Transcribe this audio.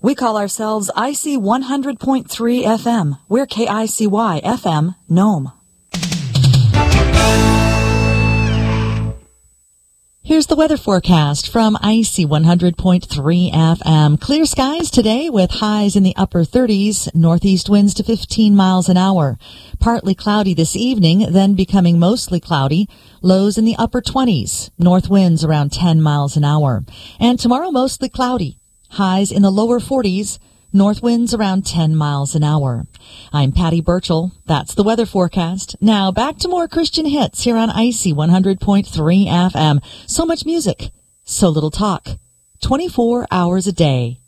We call ourselves IC 100.3 FM. We're KICY FM, Nome. Here's the weather forecast from IC 100.3 FM. Clear skies today with highs in the upper 30s, northeast winds to 15 miles an hour. Partly cloudy this evening, then becoming mostly cloudy. Lows in the upper 20s, north winds around 10 miles an hour. And tomorrow mostly cloudy. Highs in the lower 40s, north winds around 10 miles an hour. I'm Patty Burchell. That's the weather forecast. Now back to more Christian hits here on IC 100.3 FM. So much music, so little talk. 24 hours a day.